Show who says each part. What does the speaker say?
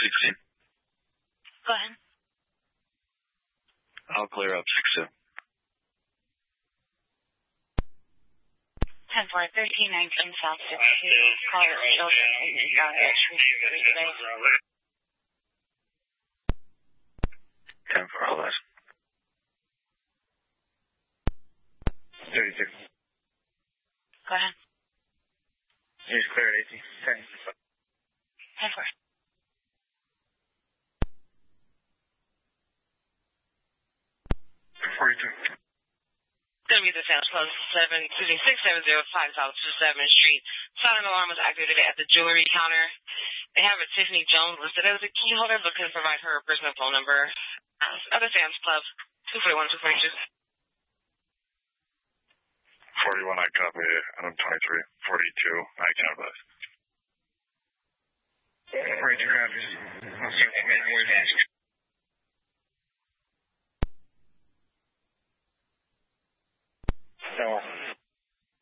Speaker 1: 16.
Speaker 2: Go ahead.
Speaker 1: I'll clear up 6-2.
Speaker 2: 10-4, 1319 South 62. Caller children in Young Street today.
Speaker 1: 10-4, hold on. 36.
Speaker 2: Go ahead.
Speaker 1: He's clear at 18. 10.
Speaker 2: 10-4. Going to be the Sam's Club 6705 South 7th Street. Silent alarm was activated at the jewelry counter. They have a Tiffany Jones listed as a key holder, but couldn't provide her personal phone number. Other Sam's Club 241, 242.
Speaker 1: 41, I copy. I'm 23. 42, I count this. 42 copies. No.